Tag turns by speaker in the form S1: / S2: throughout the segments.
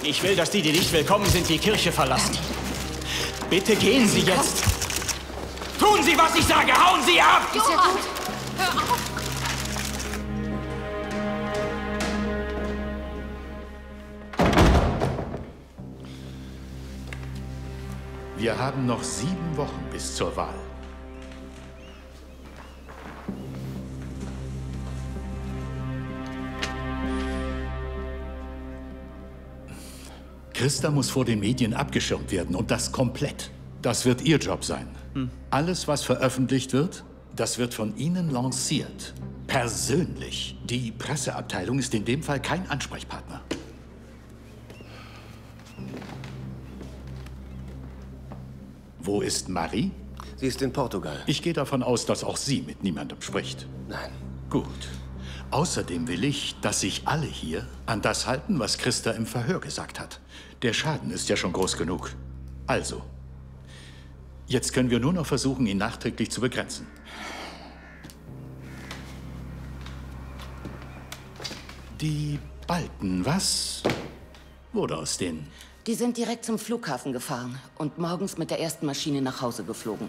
S1: Ich will, dass die, die nicht willkommen sind, die Kirche verlassen. Bitte gehen Sie jetzt. Tun Sie, was ich sage. Hauen Sie ab!
S2: Ist ja gut. Hör auf.
S3: Wir haben noch 7 Wochen bis zur Wahl. Christa muss vor den Medien abgeschirmt werden und das komplett. Das wird Ihr Job sein. Alles, was veröffentlicht wird, das wird von Ihnen lanciert. Persönlich. Die Presseabteilung ist in dem Fall kein Ansprechpartner. Wo ist Marie?
S4: Sie ist in Portugal.
S3: Ich gehe davon aus, dass auch sie mit niemandem spricht.
S4: Nein.
S3: Gut. Außerdem will ich, dass sich alle hier an das halten, was Christa im Verhör gesagt hat. Der Schaden ist ja schon groß genug. Also, jetzt können wir nur noch versuchen, ihn nachträglich zu begrenzen. Die Balken, was wurde aus denen?
S5: Die sind direkt zum Flughafen gefahren und morgens mit der ersten Maschine nach Hause geflogen.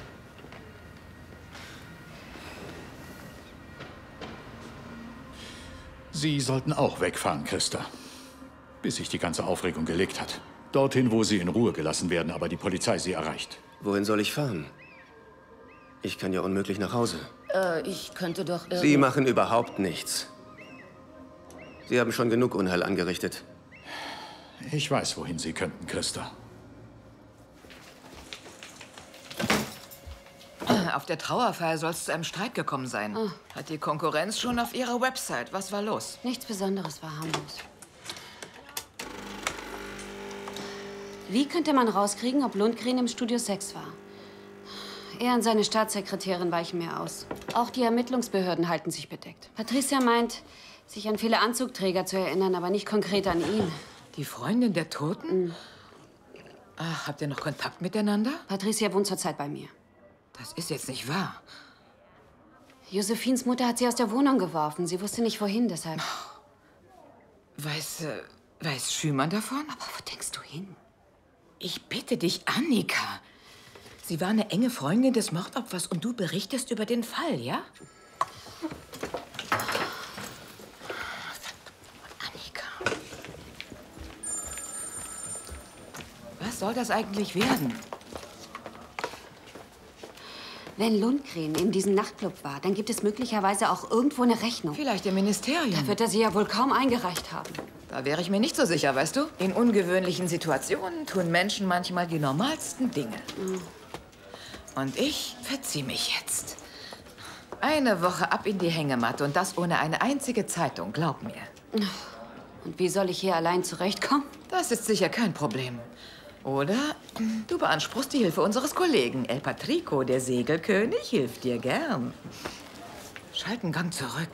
S3: Sie sollten auch wegfahren, Christa. Bis sich die ganze Aufregung gelegt hat. Dorthin, wo Sie in Ruhe gelassen werden, aber die Polizei Sie erreicht.
S4: Wohin soll ich fahren? Ich kann ja unmöglich nach Hause.
S5: Ich könnte doch...
S4: Sie machen überhaupt nichts. Sie haben schon genug Unheil angerichtet.
S3: Ich weiß, wohin Sie könnten, Christa.
S6: Auf der Trauerfeier soll es zu einem Streit gekommen sein.
S5: Oh.
S6: Hat die Konkurrenz schon auf ihrer Website. Was war los?
S5: Nichts Besonderes war harmlos.
S2: Wie könnte man rauskriegen, ob Lundgren im Studio 6 war? Er und seine Staatssekretärin weichen mir aus. Auch die Ermittlungsbehörden halten sich bedeckt. Patricia meint, sich an viele Anzugträger zu erinnern, aber nicht konkret an ihn.
S6: Die Freundin der Toten? Ach, habt ihr noch Kontakt miteinander?
S2: Patricia wohnt zurzeit bei mir.
S6: Das ist jetzt nicht wahr.
S2: Josephines Mutter hat sie aus der Wohnung geworfen. Sie wusste nicht, wohin, deshalb.
S6: Weiß Schümann davon?
S2: Aber wo denkst du hin?
S6: Ich bitte dich, Annika. Sie war eine enge Freundin des Mordopfers und du berichtest über den Fall, ja? Annika. Was soll das eigentlich werden?
S2: Wenn Lundgren in diesem Nachtclub war, dann gibt es möglicherweise auch irgendwo eine Rechnung.
S6: Vielleicht im Ministerium.
S2: Da wird er sie ja wohl kaum eingereicht haben.
S6: Da wäre ich mir nicht so sicher, weißt du? In ungewöhnlichen Situationen tun Menschen manchmal die normalsten Dinge. Und ich verziehe mich jetzt. Eine Woche ab in die Hängematte und das ohne eine einzige Zeitung, glaub mir.
S2: Und wie soll ich hier allein zurechtkommen?
S6: Das ist sicher kein Problem. Oder du beanspruchst die Hilfe unseres Kollegen. El Patrico, der Segelkönig, hilft dir gern. Schalt einen Gang zurück.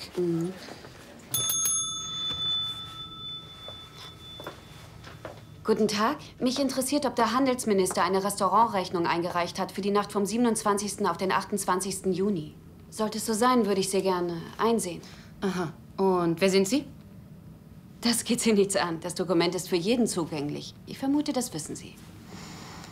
S2: Guten Tag. Mich interessiert, ob der Handelsminister eine Restaurantrechnung eingereicht hat für die Nacht vom 27. auf den 28. Juni. Sollte es so sein, würde ich sie gerne einsehen.
S5: Aha. Und wer sind Sie?
S2: Das geht Sie nichts an. Das Dokument ist für jeden zugänglich. Ich vermute, das wissen Sie.